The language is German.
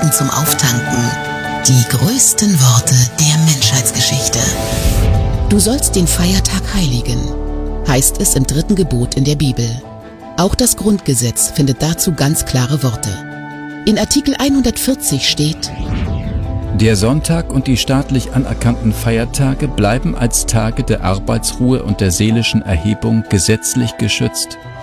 Gedanken zum Auftanken. Die größten Worte der Menschheitsgeschichte. Du sollst den Feiertag heiligen, heißt es im 3. Gebot in der Bibel. Auch das Grundgesetz findet dazu ganz klare Worte. In Artikel 140 steht: Der Sonntag und die staatlich anerkannten Feiertage bleiben als Tage der Arbeitsruhe und der seelischen Erhebung gesetzlich geschützt